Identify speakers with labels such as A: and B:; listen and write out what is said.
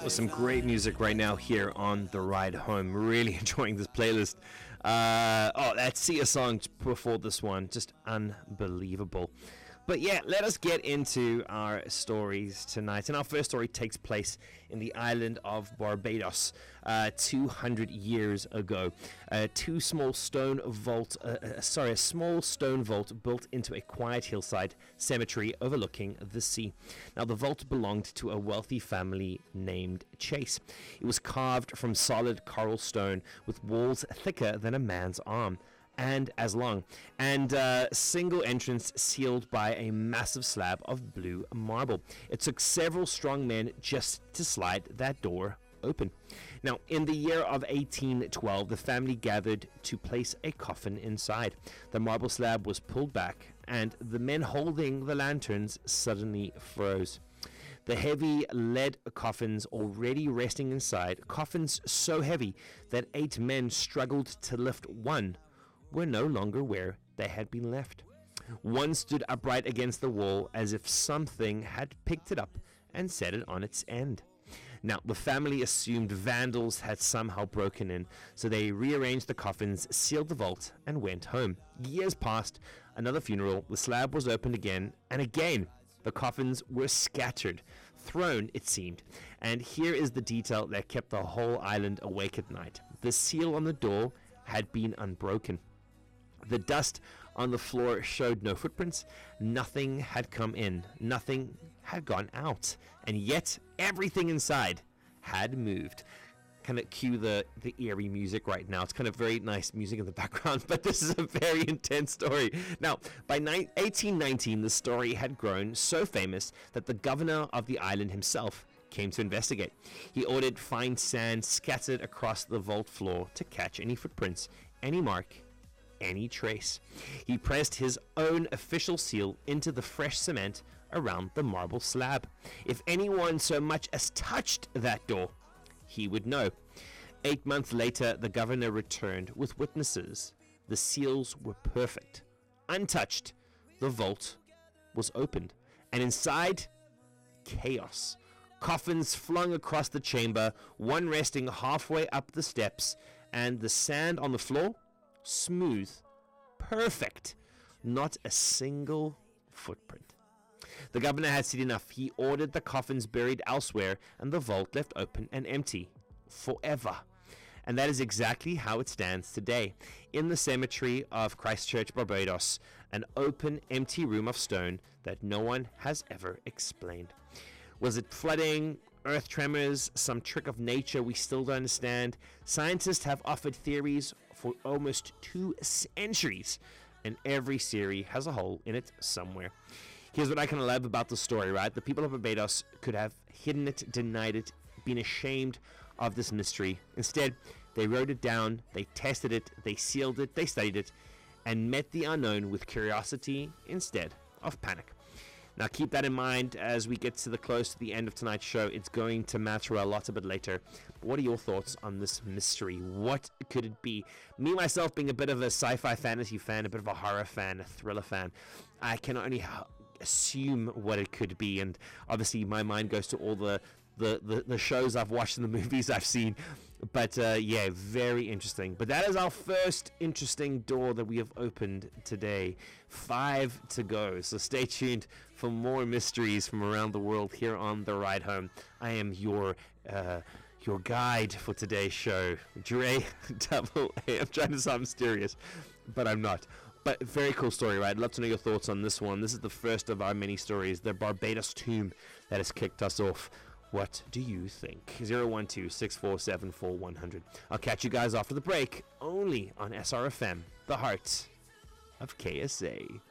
A: Some great music right now here on the ride home. Really enjoying this playlist. That Sia song before this one, just unbelievable. But yeah, let us get into our stories tonight. And our first story takes place in the island of Barbados 200 years ago. A small stone vault built into a quiet hillside cemetery overlooking the sea. Now, the vault belonged to a wealthy family named Chase. It was carved from solid coral stone with walls thicker than a man's arm and as long, and single entrance sealed by a massive slab of blue marble. It took several strong men just to slide that door open. Now, in the year of 1812, the family gathered to place a coffin inside. The marble slab was pulled back, and the men holding the lanterns suddenly froze. The heavy lead coffins already resting inside, coffins so heavy that 8 men struggled to lift one, were no longer where they had been left. One stood upright against the wall as if something had picked it up and set it on its end. Now, the family assumed vandals had somehow broken in, so they rearranged the coffins, sealed the vault, and went home. Years passed, another funeral, the slab was opened again, and again, the coffins were scattered, thrown, it seemed. And here is the detail that kept the whole island awake at night. The seal on the door had been unbroken. The dust on the floor showed no footprints. Nothing had come in. Nothing had gone out. And yet, everything inside had moved. Kind of cue the eerie music right now. It's kind of very nice music in the background, but this is a very intense story. Now, by 1819, the story had grown so famous that the governor of the island himself came to investigate. He ordered fine sand scattered across the vault floor to catch any footprints, any mark, any trace. He pressed his own official seal into the fresh cement around the marble slab. If anyone so much as touched that door, he would know. 8 months later, the governor returned with witnesses. The seals were perfect, untouched. The vault was opened, and inside, chaos. Coffins flung across the chamber, one resting halfway up the steps, and the sand on the floor, smooth, perfect, not a single footprint. The governor had seen enough. He ordered the coffins buried elsewhere and the vault left open and empty forever. And that is exactly how it stands today. In the cemetery of Christchurch, Barbados, an open, empty room of stone that no one has ever explained. Was it flooding, earth tremors, some trick of nature we still don't understand? Scientists have offered theories for almost 2 centuries, and every theory has a hole in it somewhere. Here's what I kind of love about the story, right? The people of Barbados could have hidden it, denied it, been ashamed of this mystery. Instead, they wrote it down, they tested it, they sealed it, they studied it, and met the unknown with curiosity instead of panic. Now, keep that in mind as we get to the close to the end of tonight's show. It's going to matter a lot a bit later. But what are your thoughts on this mystery? What could it be? Me, myself, being a bit of a sci-fi fantasy fan, a bit of a horror fan, a thriller fan, I can only assume what it could be. And obviously, my mind goes to all the shows I've watched and the movies I've seen. But yeah, very interesting. But that is our first interesting door that we have opened today. 5 to go. So stay tuned for more mysteries from around the world here on The Ride Home. I am your guide for today's show, Dre Double A. I'm trying to sound mysterious, but I'm not. But very cool story, right? I'd love to know your thoughts on this one. This is the first of our many stories, the Barbados tomb that has kicked us off. What do you think? 012-647-4100. I'll catch you guys after the break, only on SRFM, the heart of KSA.